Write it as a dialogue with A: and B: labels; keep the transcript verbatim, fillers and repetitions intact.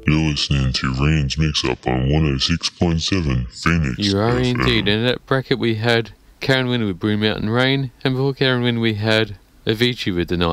A: You're listening to Rain's Mix-Up on one oh six point seven Phoenix
B: You are
A: F M.
B: indeed. In that bracket we had Karen Winter with Blue Mountain Rain, and before Karen Winter we had Avicii with The Night